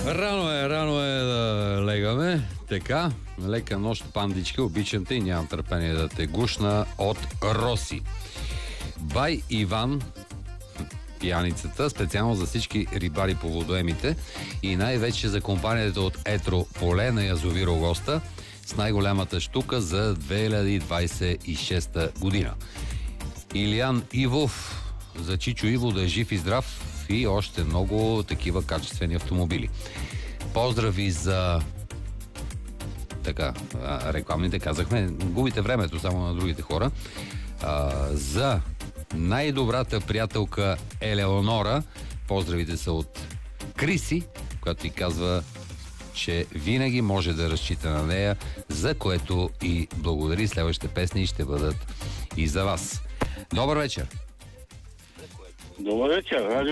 Рано е да легаме. Така, лека нощ, пандички, обичам те и нямам търпение да те гушна от Роси. Бай Иван, пияницата, специално за всички рибари по водоемите и най-вече за компанията от Етро Поле на язовир Огоста с най-голямата щука за 2026 година. Илиян Ивов, за Чичо Иво да е жив и здрав и още много такива качествени автомобили. Поздрави за рекламните казахме, губите времето само на другите хора. За най-добрата приятелка Елеонора, поздравите са от Криси, която ти казва, че винаги може да разчита на нея, за което и благодари. Следващите песни ще бъдат и за вас. Добър вечер! Добър вечер.